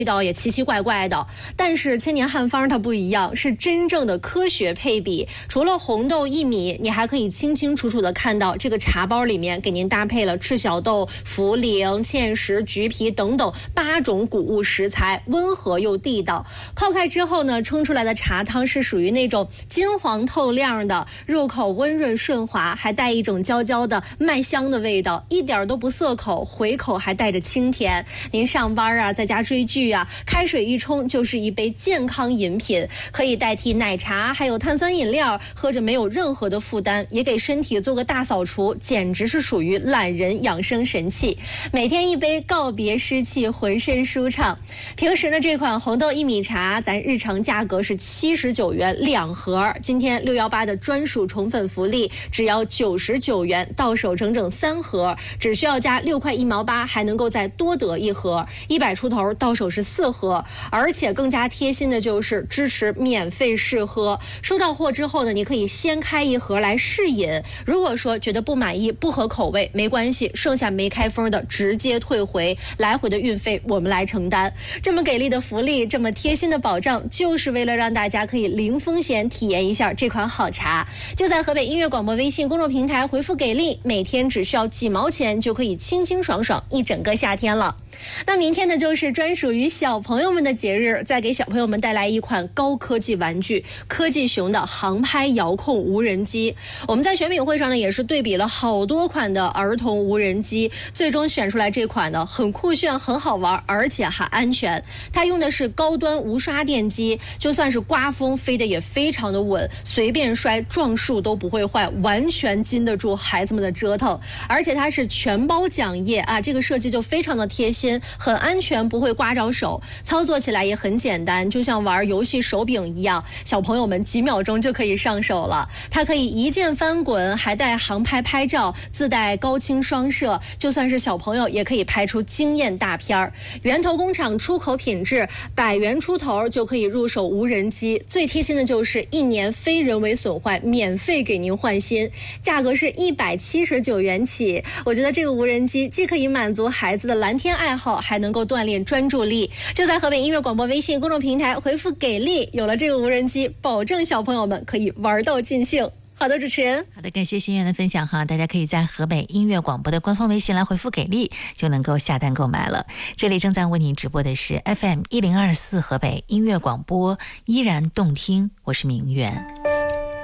道也奇奇怪怪的，但是千年汉方它不一样，是真正的科学配比。除了红豆薏米，你还可以清清楚楚的看到这个茶包里面给您搭配了赤小豆、茯苓、芡实、橘皮等等8种谷物食材，温和又地道。泡开之后呢，冲出来的茶汤是属于那种金黄透亮的，入口温润顺滑，还带一种焦焦的麦香的味道，一点都不涩口，回口还带着清甜。您上班啊，在家追剧啊，开水一冲就是一杯健康饮品，可以代替奶茶还有碳酸饮料，喝着没有任何的负担，也给身体做个大扫除，简直是属于懒人养生神器。每天一杯，告别湿气，浑身舒畅。平时呢，这款红豆薏米茶咱日常价格是79元2盒，今天618的专属宠粉福利，只要99元，到手整整3盒，只需要加6块1毛8，还能够再多得1盒，100出头到手是4盒，而且更加贴心的就是支持免费试喝。收到货之后呢，你可以先开1盒来试饮，如果说觉得不满意、不合口味，没关系，剩下没开封的直接退回，来回的运费我们来承担。这么给力的福利，这么贴心的保障，就是为了让大家可以零风险体验一下这款好茶。就在河北音乐广播微信公众平台回复给力，每天只需要几毛钱就可以清清爽爽一整个夏天了。那明天呢，就是专属于小朋友们的节日，再给小朋友们带来一款高科技玩具——科技熊的航拍遥控无人机。我们在选品会上呢，也是对比了好多款的儿童无人机，最终选出来这款呢，很酷炫、很好玩，而且还安全。它用的是高端无刷电机，就算是刮风，飞得也非常的稳，随便摔撞树都不会坏，完全经得住孩子们的折腾。而且它是全包奖业啊，这个设计就非常的贴心，很安全，不会刮着手，操作起来也很简单，就像玩游戏手柄一样，小朋友们几秒钟就可以上手了。它可以一键翻滚，还带航拍拍照，自带高清双摄，就算是小朋友也可以拍出惊艳大片。源头工厂出口品质，100元出头就可以入手无人机。最贴心的就是1年非人为损坏，免费给您换新，价格是179元起。我觉得这个无人机既可以满足孩子的蓝天爱好，还能够锻炼专注力。就在河北音乐广播微信公众平台回复给力，有了这个无人机，保证小朋友们可以玩到尽兴。好的，主持人。 好的，感谢心源的分享哈，大家可以在河北音乐广播的官方微信来回复给力，就能够下单购买了。这里正在为您直播的是 FM 1024河北音乐广播，依然动听，我是明媛。